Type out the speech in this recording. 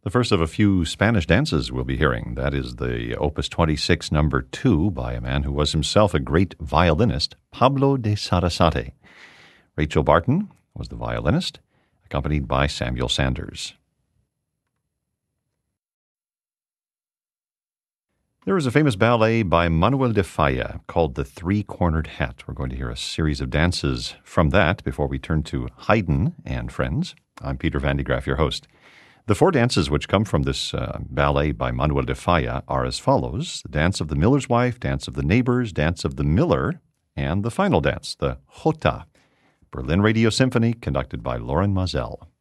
The first of a few Spanish dances we'll be hearing. That is the Opus 26 number 2 by a man who was himself a great violinist, Pablo de Sarasate. Rachel Barton was the violinist, accompanied by Samuel Sanders. There is a famous ballet by Manuel de Falla called The Three-Cornered Hat. We're going to hear a series of dances from that before we turn to Haydn and Friends. I'm Peter Van de Graaff, your host. The four dances which come from this ballet by Manuel de Falla are as follows: the Dance of the Miller's Wife, Dance of the Neighbors, Dance of the Miller, and the final dance, the Jota. Berlin Radio Symphony, conducted by Loren Mazel.